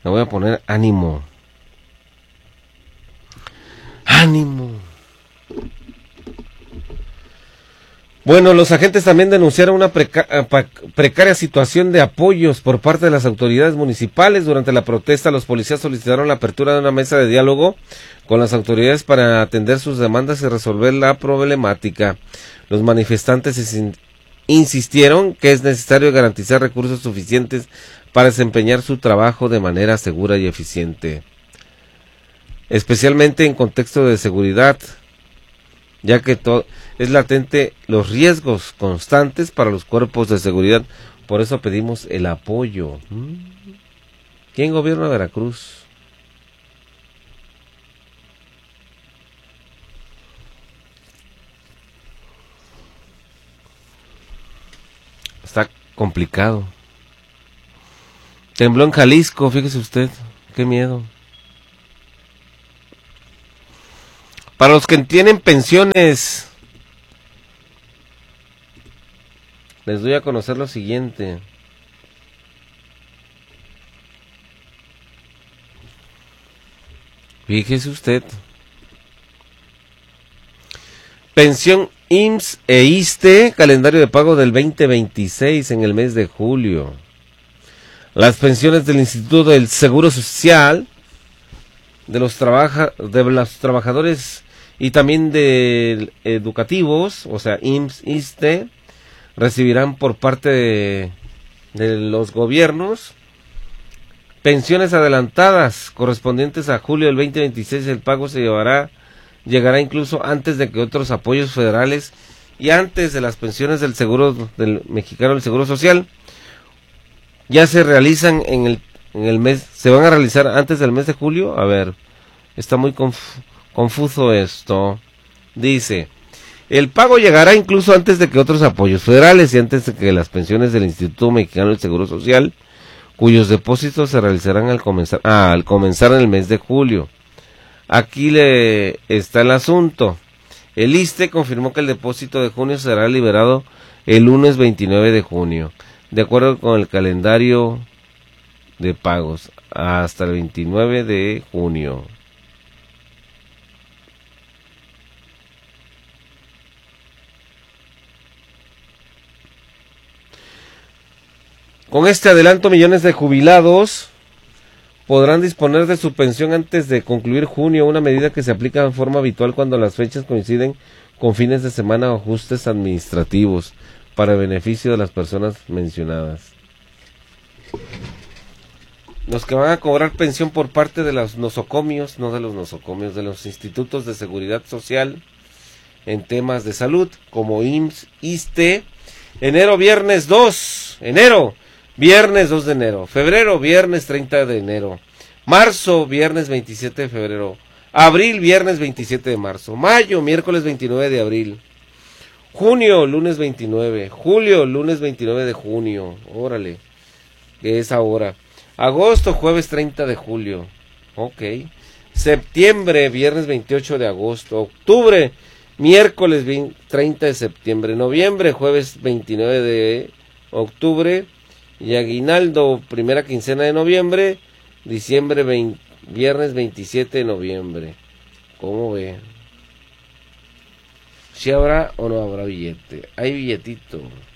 Le voy a poner ánimo. ¡Ánimo! Bueno, los agentes también denunciaron una precaria situación de apoyos por parte de las autoridades municipales. Durante la protesta, los policías solicitaron la apertura de una mesa de diálogo con las autoridades para atender sus demandas y resolver la problemática. Los manifestantes insistieron que es necesario garantizar recursos suficientes para desempeñar su trabajo de manera segura y eficiente, especialmente en contexto de seguridad, ya que es latente los riesgos constantes para los cuerpos de seguridad. Por eso pedimos el apoyo. ¿Quién gobierna Veracruz? Está complicado. Tembló en Jalisco, fíjese usted, qué miedo. Para los que tienen pensiones, les doy a conocer lo siguiente. Fíjese usted. Pensión IMSS e ISSSTE, calendario de pago del 2026 en el mes de julio. Las pensiones del Instituto del Seguro Social, de los trabajadores y también de educativos, o sea, IMSS, ISSSTE, recibirán por parte de los gobiernos pensiones adelantadas correspondientes a julio del 2026. El pago llegará incluso antes de que otros apoyos federales y antes de las pensiones del Seguro del Mexicano del Seguro Social ya se realizan en el mes, se van a realizar antes del mes de julio. A ver, está muy confuso esto. Dice, el pago llegará incluso antes de que otros apoyos federales y antes de que las pensiones del Instituto Mexicano del Seguro Social, cuyos depósitos se realizarán al comenzar en el mes de julio. Aquí está el asunto. El ISSSTE confirmó que el depósito de junio será liberado el lunes 29 de junio, de acuerdo con el calendario de pagos, hasta el 29 de junio. Con este adelanto, millones de jubilados podrán disponer de su pensión antes de concluir junio, una medida que se aplica en forma habitual cuando las fechas coinciden con fines de semana o ajustes administrativos para beneficio de las personas mencionadas. Los que van a cobrar pensión por parte de los nosocomios, no de los nosocomios, de los institutos de seguridad social en temas de salud, como IMSS, ISSSTE, viernes 2 de enero, febrero, viernes 30 de enero, marzo, viernes 27 de febrero, abril, viernes 27 de marzo, mayo, miércoles 29 de abril, junio, lunes 29, julio, lunes 29 de junio, órale, que es ahora, agosto, jueves 30 de julio, ok, septiembre, viernes 28 de agosto, octubre, miércoles 30 de septiembre, noviembre, jueves 29 de octubre, y aguinaldo, primera quincena de noviembre, diciembre, viernes 27 de noviembre. ¿Cómo ve? ¿Si habrá o no habrá billete? Hay billetito.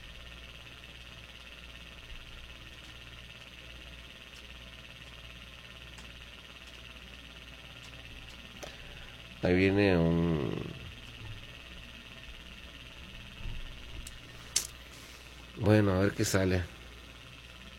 Ahí viene un... Bueno, a ver qué sale.